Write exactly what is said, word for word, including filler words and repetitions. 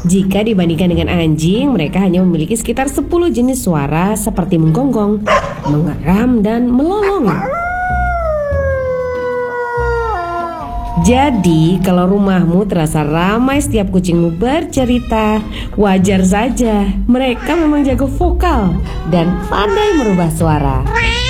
Jika dibandingkan dengan anjing, mereka hanya memiliki sekitar sepuluh jenis suara seperti menggonggong, mengeram, dan melolong. Jadi, kalau rumahmu terasa ramai setiap kucingmu bercerita, wajar saja. Mereka memang jago vokal dan pandai merubah suara.